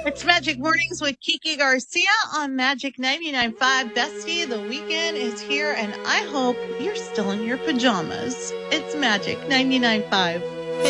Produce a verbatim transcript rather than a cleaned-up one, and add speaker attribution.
Speaker 1: It's Magic Mornings with Kiki Garcia on Magic ninety-nine point five. Bestie, the weekend is here, and I hope you're still in your pajamas. It's Magic ninety-nine point five.